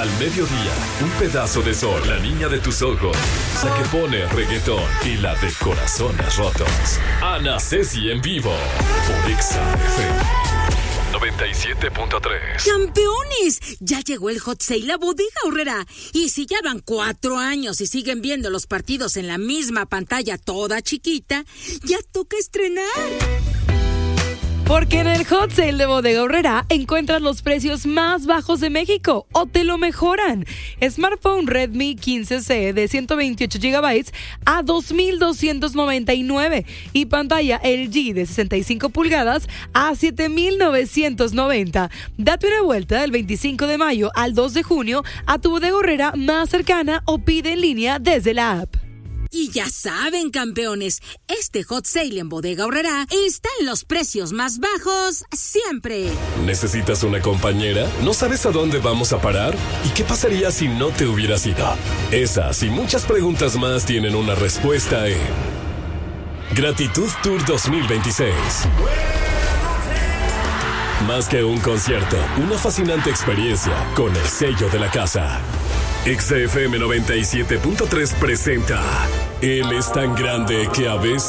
Al mediodía, un pedazo de sol, la niña de tus ojos, la que pone reggaetón y la de corazones rotos. Ana Ceci en vivo por Exa FM 97.3. ¡Campeones! Ya llegó el Hot Sale a Bodega Aurrerá. Y si ya van 4 años y siguen viendo los partidos en la misma pantalla toda chiquita, ya toca estrenar. Porque en el Hot Sale de Bodega Aurrerá encuentras los precios más bajos de México o te lo mejoran. Smartphone Redmi 15C de 128 GB a 2,299 y pantalla LG de 65 pulgadas a 7,990. Date una vuelta del 25 de mayo al 2 de junio a tu Bodega Aurrerá más cercana o pide en línea desde la app. Y ya saben, campeones, este Hot Sale en Bodega Aurrerá está en los precios más bajos siempre. ¿Necesitas una compañera? ¿No sabes a dónde vamos a parar? ¿Y qué pasaría si no te hubieras ido? Esas y muchas preguntas más tienen una respuesta en Gratitud Tour 2026. Más que un concierto, una fascinante experiencia con el sello de la casa. Exa FM 97.3 presenta Él es tan grande que a veces